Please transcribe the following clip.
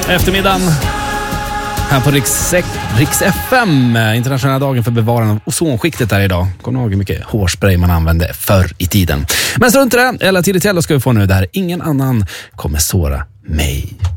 eftermiddagen här på Riks FM, internationella dagen för bevarande av ozonskiktet där idag. Kommer ihåg hur mycket hårspray man använde förr i tiden. Men strunt i det, eller tidigt ska vi få nu där ingen annan kommer såra mig.